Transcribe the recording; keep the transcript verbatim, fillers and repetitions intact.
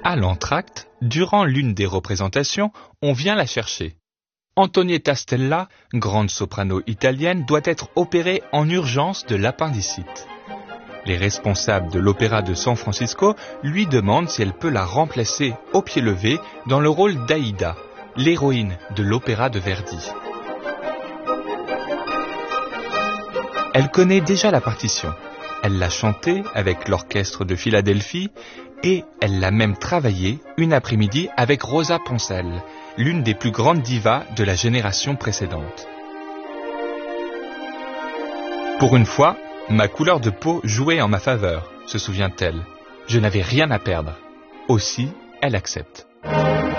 À l'entracte, durant l'une des représentations, on vient la chercher. Antonietta Stella, grande soprano italienne, doit être opérée en urgence de l'appendicite. Les responsables de l'Opéra de San Francisco lui demandent si elle peut la remplacer au pied levé dans le rôle d'Aïda, l'héroïne de l'opéra de Verdi. Elle connaît déjà la partition. Elle l'a chantée avec l'orchestre de Philadelphie et elle l'a même travaillée une après-midi avec Rosa Poncelle, l'une des plus grandes divas de la génération précédente. Pour une fois, ma couleur de peau jouait en ma faveur, se souvient-elle. Je n'avais rien à perdre. Aussi, elle accepte.